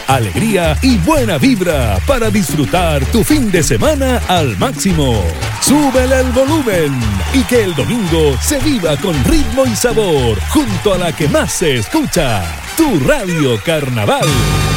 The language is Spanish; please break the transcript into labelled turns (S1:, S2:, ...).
S1: alegría y buena vibra para disfrutar tu fin de semana al máximo. Súbele el volumen y que el domingo se viva con ritmo y sabor junto a la que más se escucha, tu Radio Carnaval.